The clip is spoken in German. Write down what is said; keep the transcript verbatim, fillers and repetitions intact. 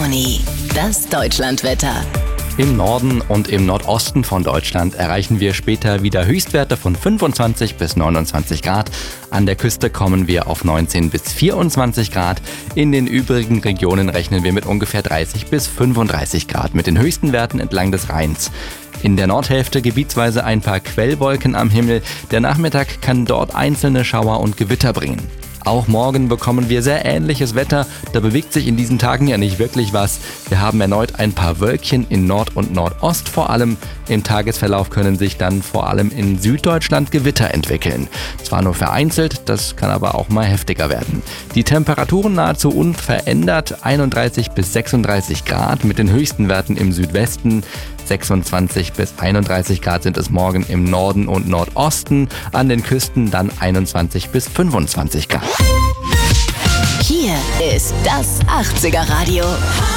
Toni, das Deutschlandwetter. Im Norden und im Nordosten von Deutschland erreichen wir später wieder Höchstwerte von fünfundzwanzig bis neunundzwanzig Grad. An der Küste kommen wir auf neunzehn bis vierundzwanzig Grad. In den übrigen Regionen rechnen wir mit ungefähr dreißig bis fünfunddreißig Grad mit den höchsten Werten entlang des Rheins. In der Nordhälfte gebietsweise ein paar Quellwolken am Himmel. Der Nachmittag kann dort einzelne Schauer und Gewitter bringen. Auch morgen bekommen wir sehr ähnliches Wetter. Da bewegt sich in diesen Tagen ja nicht wirklich was. Wir haben erneut ein paar Wölkchen in Nord- und Nordost vor allem. Im Tagesverlauf können sich dann vor allem in Süddeutschland Gewitter entwickeln. Zwar nur vereinzelt, das kann aber auch mal heftiger werden. Die Temperaturen nahezu unverändert, einunddreißig bis sechsunddreißig Grad mit den höchsten Werten im Südwesten. sechsundzwanzig bis einunddreißig Grad sind es morgen im Norden und Nordosten, an den Küsten dann einundzwanzig bis fünfundzwanzig Grad. Hier ist das achtziger Radio.